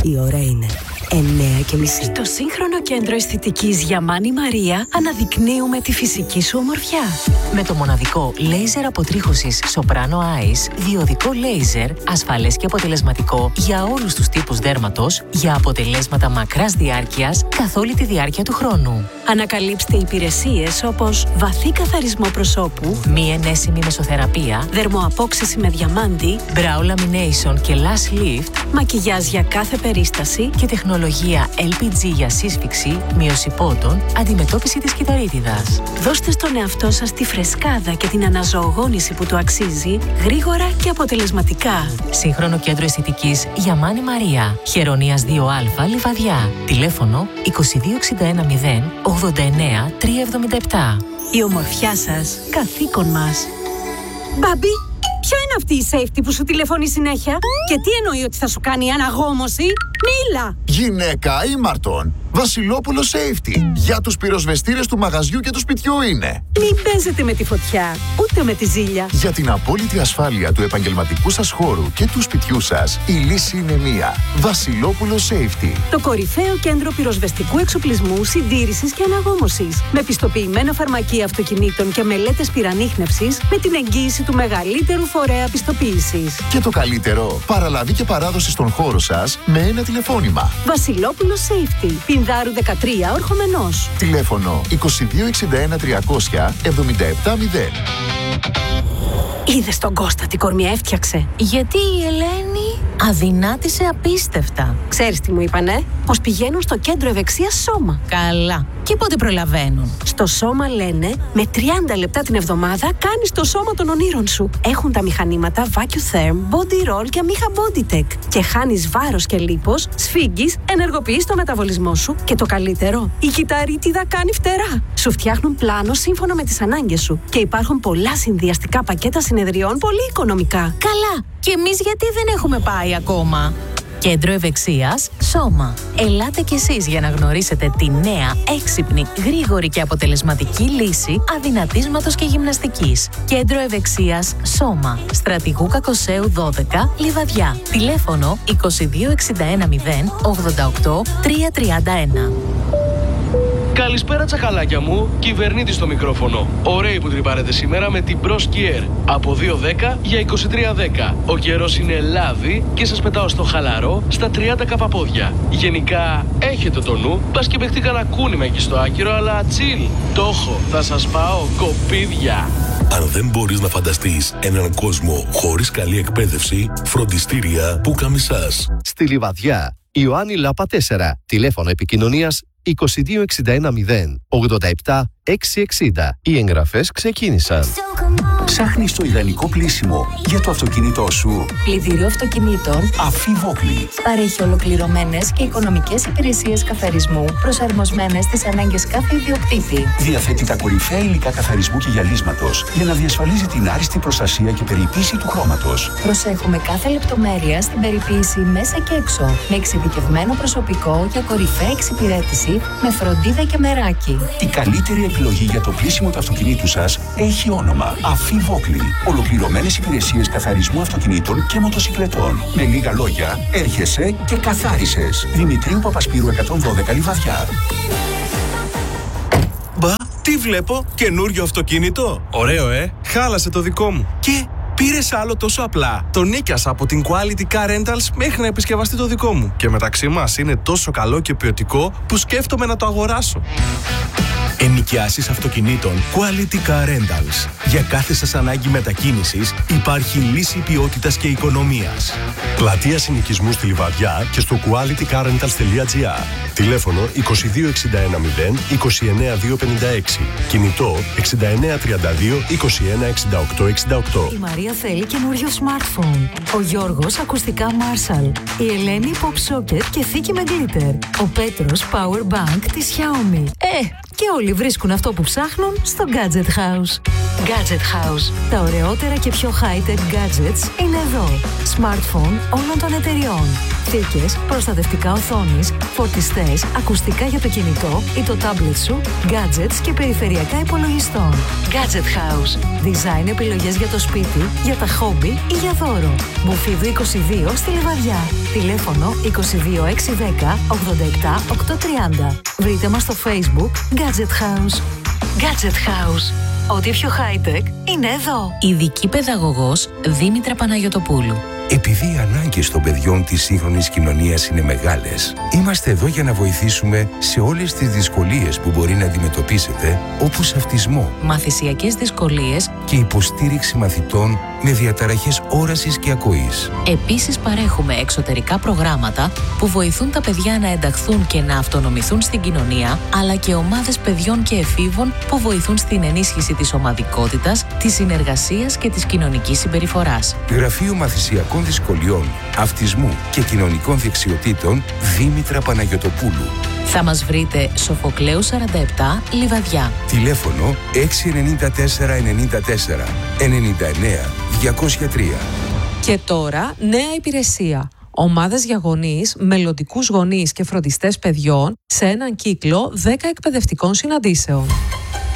Η ώρα είναι 9:30. Στο σύγχρονο κέντρο αισθητικής Γιαμάνι Μαρία αναδεικνύουμε τη φυσική σου ομορφιά. Με το μοναδικό λέιζερ αποτρίχωσης Soprano Eyes, διοδικό λέιζερ, ασφαλές και αποτελεσματικό για όλους τους τύπους δέρματος, για αποτελέσματα μακράς διάρκειας καθ' όλη τη διάρκεια του χρόνου. Ανακαλύψτε υπηρεσίες όπως βαθύ καθαρισμό προσώπου, μη ενέσιμη μεσοθεραπεία, δερμοαπόξεση με διαμάντι, brow lamination και lash lift, μακιγιάζ για κάθε περίσταση και τεχνολογία LPG για σύσφυξη, μείωση πότων, αντιμετώπιση της κυταρίτιδας. Δώστε στον εαυτό σας τη φρεσκάδα και την αναζωογόνηση που του αξίζει, γρήγορα και αποτελεσματικά. Σύγχρονο κέντρο αισθητικής Γιαμάνι Μαρία, Χερονίας 2Α, Λιβαδιά. Τηλέφωνο 22610 89 377. Η ομορφιά σας, καθήκον μας. Μπάμπη, ποια είναι αυτή η safety που σου τηλεφωνεί συνέχεια? Και τι εννοεί ότι θα σου κάνει αναγόμωση? Μίλα! Γυναίκα ήμαρτον. Βασιλόπουλο Safety. Για τους πυροσβεστήρες του μαγαζιού και του σπιτιού είναι. Μην παίζετε με τη φωτιά, ούτε με τη ζήλια. Για την απόλυτη ασφάλεια του επαγγελματικού σας χώρου και του σπιτιού σας, η λύση είναι μία. Βασιλόπουλο Safety. Το κορυφαίο κέντρο πυροσβεστικού εξοπλισμού, συντήρησης και αναγόμωσης. Με πιστοποιημένα φαρμακεία αυτοκινήτων και μελέτες πυρανίχνευσης, με την εγγύηση του μεγαλύτερου φορέα πιστοποίησης. Και το καλύτερο, παραλαβή και παράδοση στον χώρο σας με ένα τηλεφώνημα. Βασιλόπουλο Safety. Πινδάρου 13, Ορχομενός. Τηλέφωνο 2261 300 770. Είδες τον Κώστα τι κορμιά έφτιαξε? Γιατί η Ελένη αδυνάτησε απίστευτα. Ξέρεις τι μου είπανε? Πως πηγαίνουν στο κέντρο ευεξίας Σώμα. Καλά. Και πότε προλαβαίνουν? Στο Σώμα λένε με 30 λεπτά την εβδομάδα κάνεις το σώμα των ονείρων σου. Έχουν τα μηχανήματα VacuTherm, Body Roll και Amiha BodyTech. Και χάνεις βάρος και λίπος, σφίγγεις, ενεργοποιείς το μεταβολισμό σου και το καλύτερο, η κυταρίτιδα κάνει φτερά. Σου φτιάχνουν πλάνο σύμφωνα με τις ανάγκες σου και υπάρχουν πολλά συνδυαστικά πακέτα συνεδριών πολύ οικονομικά. Καλά. Και εμείς γιατί δεν έχουμε πάει ακόμα? Κέντρο Ευεξίας Σώμα. Ελάτε κι εσείς για να γνωρίσετε τη νέα, έξυπνη, γρήγορη και αποτελεσματική λύση αδυνατίσματος και γυμναστικής. Κέντρο Ευεξίας Σώμα. Στρατηγού Κακοσέου 12, Λιβαδιά. Τηλέφωνο 2261 88 331. Καλησπέρα τσακαλάκια μου, κυβερνήτης στο μικρόφωνο. Ωραίοι που τρυπάρετε σήμερα με την Pro Skier. Από 2.10 για 23.10. Ο καιρός είναι λάδι και σας πετάω στο χαλαρό στα 30 καπαπόδια. Γενικά έχετε το νου, πας και παιχτεί κανένα κούνημα εκεί στο άκυρο, αλλά chill. Το έχω, θα σας πάω κοπίδια. Αν δεν μπορείς να φανταστείς έναν κόσμο χωρίς καλή εκπαίδευση, φροντιστήρια Πουκαμισάς. Στη Λιβαδιά, Ιωάννη Λάπα 4. Τηλέφωνο επικοινωνίας 2261 87 660. Οι εγγραφές ξεκίνησαν. Ψάχνεις το ιδανικό πλήσιμο για το αυτοκίνητό σου? Πλυντήριο αυτοκινήτων Αφή Βόκλη παρέχει ολοκληρωμένες και οικονομικές υπηρεσίες καθαρισμού προσαρμοσμένες στις ανάγκες κάθε ιδιοκτήτη. διαθέτει τα κορυφαία υλικά καθαρισμού και γυαλίσματος για να διασφαλίζει την άριστη προστασία και περιποίηση του χρώματος. Προσέχουμε κάθε λεπτομέρεια στην περιποίηση μέσα και έξω, με εξειδικευμένο προσωπικό για κορυφαία εξυπηρέτηση, με φροντίδα και μεράκι. Η καλύτερη επιλογή για το πλήσιμο του αυτοκινήτου σας έχει όνομα Αφή Βόκλη. Ολοκληρωμένες υπηρεσίες καθαρισμού αυτοκινήτων και μοτοσικλετών. Με λίγα λόγια, έρχεσαι και καθάρισες. Δημητρίου Παπασπύρου 112 Λιβαδιά. Μπα, τι βλέπω, καινούριο αυτοκίνητο. Ωραίο, χάλασε το δικό μου. Και πήρες άλλο τόσο απλά. Το νίκιασα από την Quality Car Rentals μέχρι να επισκευαστεί το δικό μου. Και μεταξύ μας είναι τόσο καλό και ποιοτικό που σκέφτομαι να το αγοράσω. Ενοικιάσεις αυτοκινήτων Quality Car Rentals. Για κάθε σας ανάγκη μετακίνησης υπάρχει λύση ποιότητας και οικονομίας. Πλατεία συνοικισμού στη Λιβαδιά και στο qualitycarrentals.gr. Τηλέφωνο 22610 29256. Κινητό 6932 21 68 68. Η Μαρία θέλει καινούριο smartphone. Ο Γιώργος ακουστικά Marshall. Η Ελένη pop socket και θήκη με glitter. Ο Πέτρος power bank της Xiaomi. Και όλοι βρίσκουν αυτό που ψάχνουν στο Gadget House. Gadget House. Τα ωραιότερα και πιο high-tech gadgets είναι εδώ. Smartphone όλων των εταιριών. θήκες, προστατευτικά οθόνης, φορτιστές, ακουστικά για το κινητό ή το τάμπλετ σου, gadgets και περιφερειακά υπολογιστών. Gadget House. Design επιλογές για το σπίτι, για τα χόμπι ή για δώρο. Μπουφίδου 22 στη Λιβαδιά. Τηλέφωνο 22610 87 830. Βρείτε μας στο Facebook Gadget House. Gadget House. Ό,τι πιο high-tech είναι εδώ. Ειδική παιδαγωγός Δήμητρα Παναγιωτοπούλου. Επειδή οι ανάγκες των παιδιών της σύγχρονης κοινωνίας είναι μεγάλες, είμαστε εδώ για να βοηθήσουμε σε όλες τις δυσκολίες που μπορεί να αντιμετωπίσετε, όπως αυτισμό, Μαθησιακές δυσκολίες και υποστήριξη μαθητών με διαταραχές όρασης και ακοής. Επίσης παρέχουμε εξωτερικά προγράμματα που βοηθούν τα παιδιά να ενταχθούν και να αυτονομηθούν στην κοινωνία, αλλά και ομάδες παιδιών και εφήβων που βοηθούν στην ενίσχυση της ομαδικότητας, της συνεργασίας και της κοινωνικής συμπεριφοράς. Γραφείο Μαθησιακών Δυσκολιών, Αυτισμού και Κοινωνικών Δεξιοτήτων Δήμητρα Παναγιωτοπούλου. Θα μας βρείτε Σοφοκλέου 47, Λιβαδιά. Τηλέφωνο 694 94 99 203. Και τώρα νέα υπηρεσία. Ομάδες για γονείς, μελλοντικούς γονείς και φροντιστές παιδιών σε έναν κύκλο 10 εκπαιδευτικών συναντήσεων.